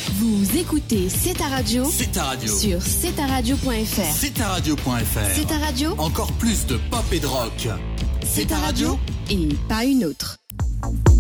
Vous écoutez C'est ta radio. C'est ta radio. Sur cetaradio.fr. C'est ta radio.fr. C'est ta radio. Encore plus de pop et de rock. C'est ta radio et pas une autre.